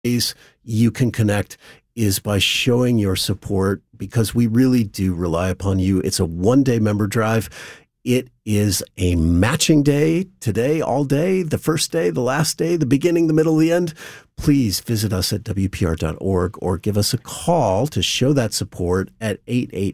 ways you can connect is by showing your support, because we really do rely upon you. It's a one-day member drive. It is a matching day today, all day, the first day, the last day, the beginning, the middle, the end. Please visit us at WPR.org or give us a call to show that support at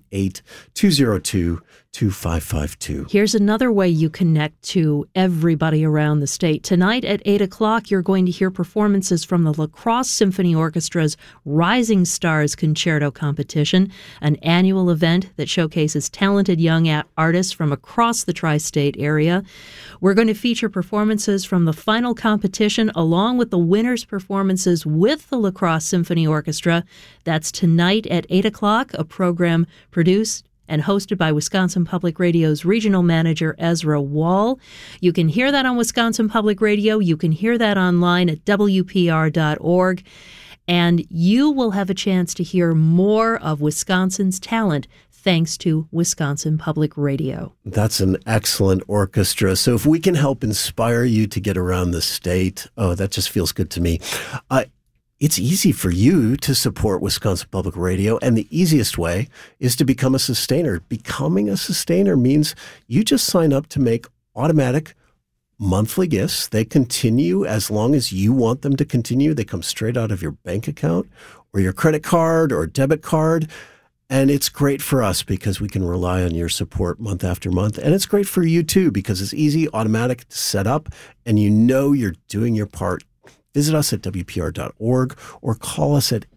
888-202-2552. Here's another way you connect to everybody around the state. Tonight at 8 o'clock, you're going to hear performances from the La Crosse Symphony Orchestra's Rising Stars Concerto Competition, an annual event that showcases talented young artists from across the tri-state area. We're going to feature performances from the final competition along with the winners' performances with the La Crosse Symphony Orchestra. That's tonight at 8 o'clock, a program produced and hosted by Wisconsin Public Radio's regional manager, Ezra Wall. You can hear that on Wisconsin Public Radio. You can hear that online at WPR.org. And you will have a chance to hear more of Wisconsin's talent thanks to Wisconsin Public Radio. That's an excellent orchestra. So if we can help inspire you to get around the state, that just feels good to me. It's easy for you to support Wisconsin Public Radio, and the easiest way is to become a sustainer. Becoming a sustainer means you just sign up to make automatic monthly gifts. They continue as long as you want them to continue. They come straight out of your bank account or your credit card or debit card. And it's great for us because we can rely on your support month after month. And it's great for you, too, because it's easy, automatic to set up, and you know you're doing your part. Visit us at WPR.org or call us at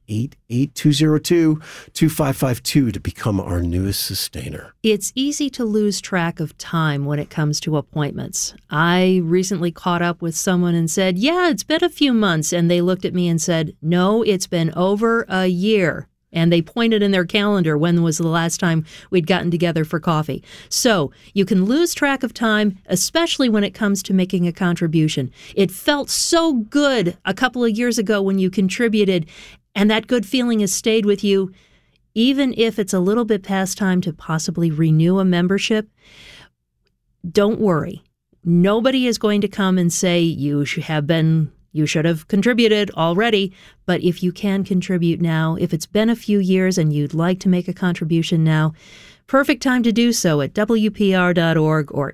888-202-2552 to become our newest sustainer. It's easy to lose track of time when it comes to appointments. I recently caught up with someone and said, yeah, it's been a few months. And they looked at me and said, no, it's been over a year. And they pointed in their calendar when was the last time we'd gotten together for coffee. So you can lose track of time, especially when it comes to making a contribution. It felt so good a couple of years ago when you contributed, and that good feeling has stayed with you. Even if it's a little bit past time to possibly renew a membership, don't worry. Nobody is going to come and say you should have contributed already, but if you can contribute now, if it's been a few years and you'd like to make a contribution now, perfect time to do so at WPR.org or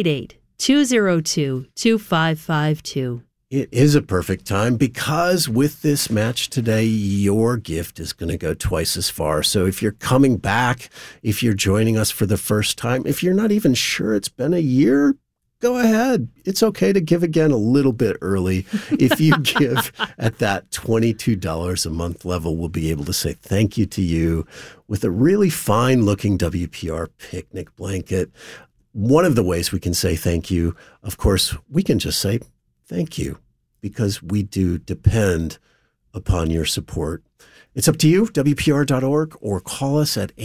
888-202-2552. It is a perfect time because with this match today, your gift is going to go twice as far. So if you're coming back, if you're joining us for the first time, if you're not even sure it's been a year, go ahead. It's okay to give again a little bit early. If you give at that $22 a month level, we'll be able to say thank you to you with a really fine-looking WPR picnic blanket. One of the ways we can say thank you, of course, we can just say thank you because we do depend upon your support. It's up to you, WPR.org, or call us at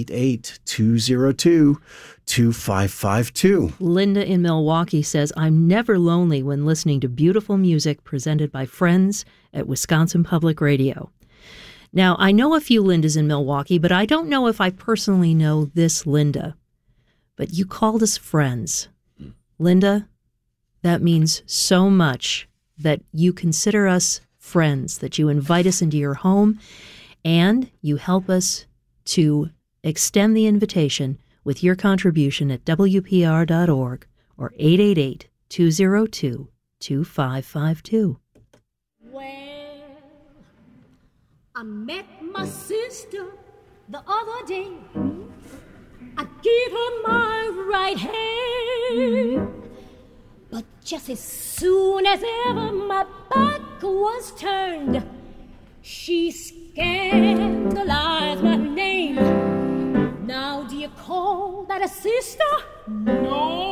888-202-2552. Linda in Milwaukee says, I'm never lonely when listening to beautiful music presented by friends at Wisconsin Public Radio. Now, I know a few Lindas in Milwaukee, but I don't know if I personally know this Linda. But you called us friends. Linda, that means so much that you consider us friends, that you invite us into your home, and you help us to extend the invitation with your contribution at WPR.org or 888-202-2552. Well, I met my sister the other day. I gave her my right hand. But just as soon as ever my back was turned, she scandalized my name. Now do you call that a sister? No.